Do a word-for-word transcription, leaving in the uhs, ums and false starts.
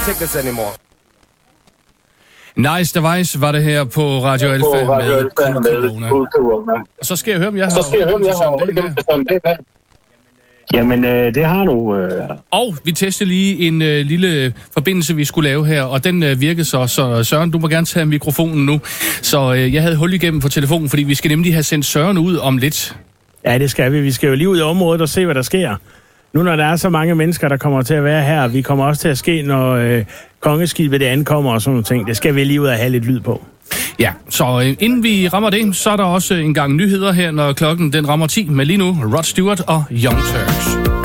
take this anymore. Nice Device var det her på Radio Alfa med Cool Corona. Og så skal jeg høre, om jeg har holdt det. Jamen, øh, det har du. Øh... Og vi testede lige en øh, lille forbindelse, vi skulle lave her, og den øh, virkede så. Så Søren, du må gerne tage mikrofonen nu. Så øh, jeg havde hul igennem på telefonen, fordi vi skal nemlig have sendt Søren ud om lidt. Ja, det skal vi. Vi skal jo lige ud i området og se, hvad der sker. Nu når der er så mange mennesker, der kommer til at være her, vi kommer også til at ske, når øh, kongeskibet det ankommer og sådan nogle ting. Det skal vi lige ud og have lidt lyd på. Ja, så øh, inden vi rammer det, så er der også en gang nyheder her, når klokken den rammer ti. Men lige nu, Rod Stewart og Young Turks.